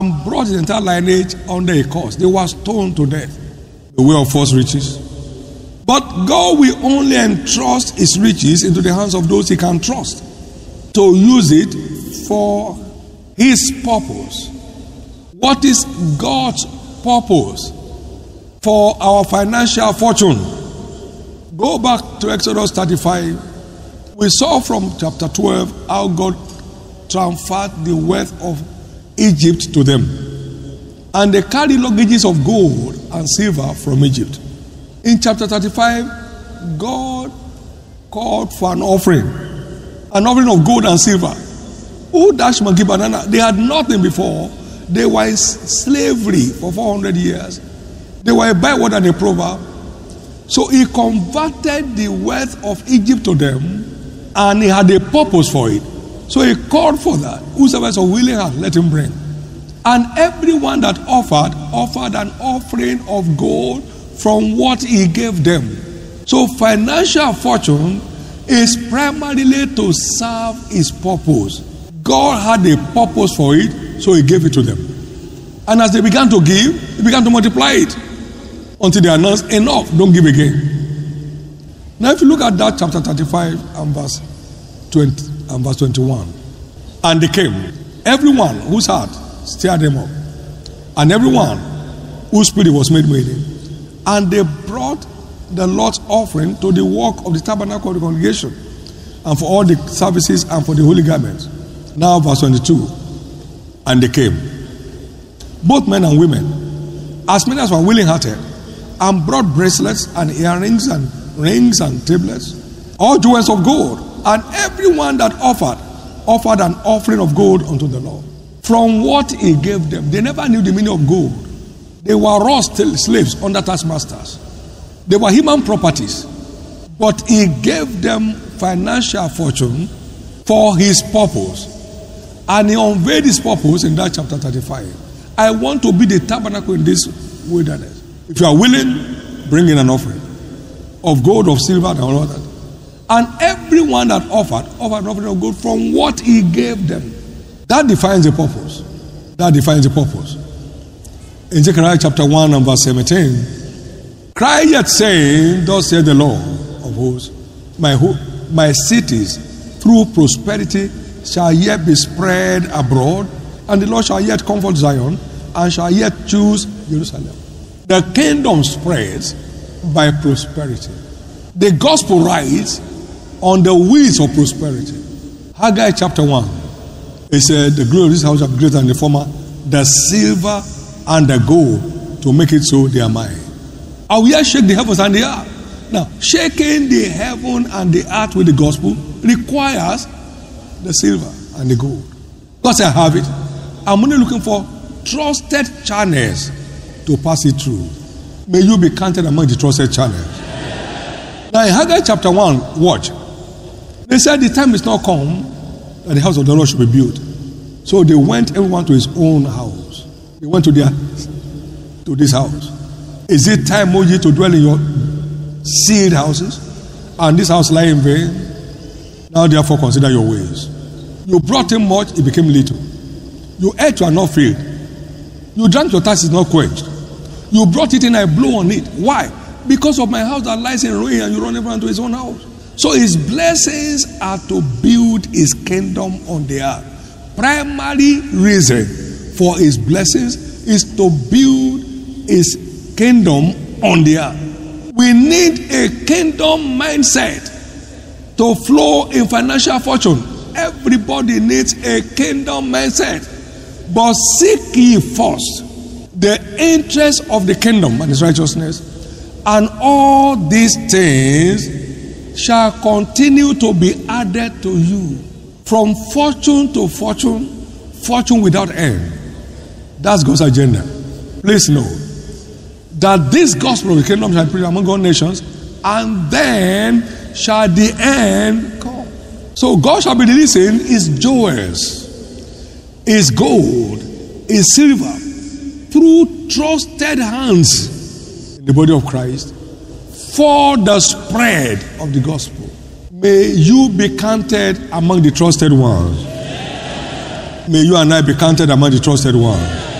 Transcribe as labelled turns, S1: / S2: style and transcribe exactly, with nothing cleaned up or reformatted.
S1: and brought the entire lineage under a curse. They were stoned to death. The way of false riches. But God will only entrust his riches into the hands of those he can trust to use it for his purpose. What is God's purpose for our financial fortune? Go back to Exodus thirty-five. We saw from chapter twelve how God transferred the wealth of Egypt to them. And they carried luggages of gold and silver from Egypt. In chapter thirty-five, God called for an offering. An offering of gold and silver. Who dashed monkey banana? They had nothing before. They were in slavery for four hundred years. They were a byword and a proverb. So he converted the wealth of Egypt to them, and he had a purpose for it. So he called for that. Whosoever is a willing heart, let him bring. And everyone that offered, offered an offering of gold from what he gave them. So financial fortune is primarily to serve his purpose. God had a purpose for it, so he gave it to them. And as they began to give, he began to multiply it until they announced, enough, don't give again. Now if you look at that chapter thirty-five and verse twenty and verse twenty-one. And they came, everyone whose heart stirred them up, and everyone whose spirit was made willing, and they brought the Lord's offering to the work of the tabernacle of the congregation, and for all the services and for the holy garments. Now verse twenty-two. And they came, both men and women, as many as were willing hearted, and brought bracelets and earrings and rings and tablets, all jewels of gold. And everyone that offered, offered an offering of gold unto the Lord. From what he gave them. They never knew the meaning of gold. They were raw slaves under taskmasters. They were human properties. But he gave them financial fortune for his purpose. And he unveiled his purpose in that chapter thirty-five. I want to be the tabernacle in this wilderness. If you are willing, bring in an offering of gold, of silver, and all that. And everyone that offered, offered an offering of gold from what he gave them. That defines the purpose. That defines the purpose. In Zechariah chapter one and verse seventeen, cry yet saying, thus saith the Lord of hosts, my, ho- my cities through prosperity shall yet be spread abroad, and the Lord shall yet comfort Zion, and shall yet choose Jerusalem. The kingdom spreads by prosperity. The gospel rides on the wheels of prosperity. Haggai chapter one. It said, the glory of this house shall be greater than the former, the silver and the gold, to make it so they are mine. I will yet shake the heavens and the earth. Now, shaking the heaven and the earth with the gospel requires the silver and the gold. God said, I have it. I'm only looking for trusted channels to pass it through. May you be counted among the trusted channels. Now, in Haggai chapter one, watch. They said the time is not come that the house of the Lord should be built. So they went everyone to his own house. They went to their to this house. Is it time, O ye, to dwell in your sealed houses, and this house lie in vain? Now therefore consider your ways. You brought him much, it became little. You ate, you are not filled. You drank, your thirst is not quenched. You brought it in, I blow on it. Why? Because of my house that lies in ruin, and you run everyone to his own house. So his blessings are to build his kingdom on the earth. Primary reason for his blessings is to build his kingdom on the earth. We need a kingdom mindset to flow in financial fortune. Everybody needs a kingdom mindset. But seek ye first the interest of the kingdom and his righteousness, and all these things shall continue to be added to you. From fortune to fortune, fortune without end. That's God's agenda. Please know that this gospel of the kingdom shall be preached among all nations, and then shall the end come. So God shall be releasing his jewels, his gold, his silver, through trusted hands in the body of Christ for the spread of the gospel. May you be counted among the trusted ones. May you and I be counted among the trusted ones.